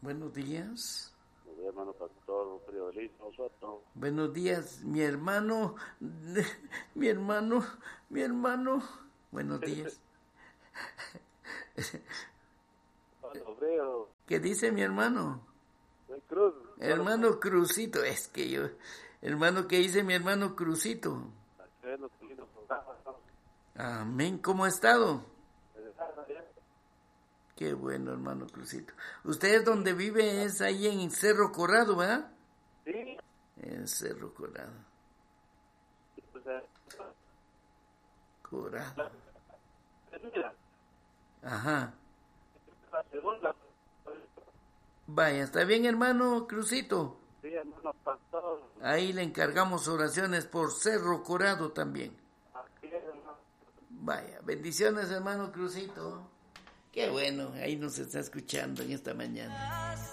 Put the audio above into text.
Buenos días. Buenos días, hermano pastor Friolito Soto. Buenos días, mi hermano. Buenos días. ¿Qué dice mi hermano? Cruz. Hermano Crucito, es que yo... Hermano, ¿qué dice mi hermano Crucito? Amén, ¿cómo ha estado? Qué bueno, hermano Crucito. ¿Usted donde vive es ahí en Cerro Corrado, verdad? Sí. En Cerro Corrado. Corrado. Ajá. Vaya, ¿está bien, hermano Crucito? Sí, hermano pastor. Ahí le encargamos oraciones por Cerro Corrado también. Así es, hermano. Vaya, bendiciones, hermano Crucito. Qué bueno, ahí nos está escuchando en esta mañana.